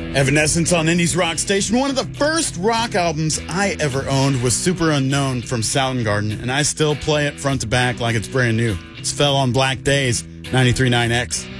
Evanescence on Indies Rock Station. One of the first rock albums I ever owned was Super Unknown from Soundgarden, and I still play it front to back like it's brand new. It's Fell on Black Days, 93.9X.